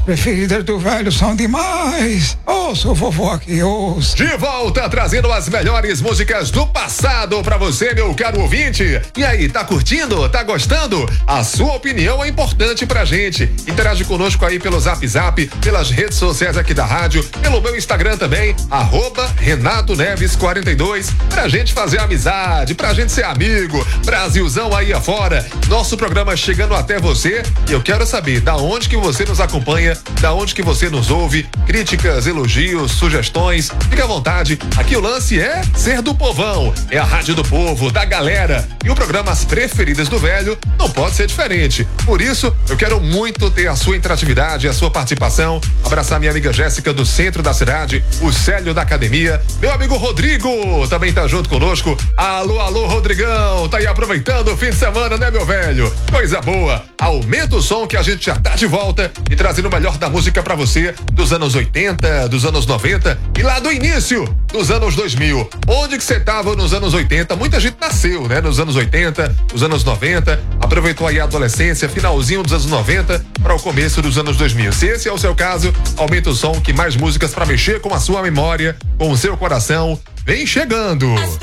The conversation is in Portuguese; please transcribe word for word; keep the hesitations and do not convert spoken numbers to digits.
preferidas do velho são demais. Ouça o vovô aqui, ouça. De volta, trazendo as melhores músicas do passado pra você, meu caro ouvinte. E aí, tá curtindo? Tá gostando? A sua opinião é importante pra gente. Interage conosco aí pelo Zap Zap, pelas redes sociais aqui da rádio, pelo meu Instagram também, arroba Renato Neves quarenta e dois, pra gente fazer amizade, pra gente ser amigo. Brasilzão aí afora, nosso programa chegando até você, e eu quero saber da onde que você nos acompanha, da onde que você nos ouve, críticas, elogios, sugestões, fica à vontade. Aqui o lance é ser do povão, é a rádio do povo, da galera, e o programa As Preferidas do Velho não pode ser diferente. Por isso, eu quero muito ter a sua interatividade, a sua participação, abraçar minha amiga Jéssica do centro da cidade, o Célio da academia, meu amigo Rodrigo também tá junto conosco. Alô, alô, Rodrigão, tá aí aproveitando o fim de semana, né, meu velho? Coisa boa. Aumenta o som que a gente já tá de volta e trazendo o melhor da música pra você dos anos oitenta, dos anos noventa e lá do início dos anos dois mil. Onde que você tava nos anos oitenta? Muita gente nasceu, né, nos anos oitenta, nos anos noventa, aproveitou aí a adolescência, finalzinho dos anos noventa para o começo dos anos dois mil. Se esse é o seu caso, aumenta o som que mais músicas pra mexer com a sua memória, com o seu coração, vem chegando.